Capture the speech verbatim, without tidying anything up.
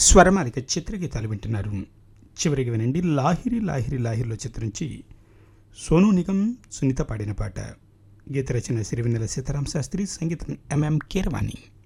స్వరమాలిక చిత్రగీతాలు వింటున్నారు. చివరికి వినండి లాహిరి లాహిరి లాహిరిలో చిత్రించి సోనూ నిగమ్ సునీత పాడిన పాట. గీత రచన సిరివెన్నెల సీతారామ శాస్త్రి, సంగీతం ఎంఎం కీరవాణి.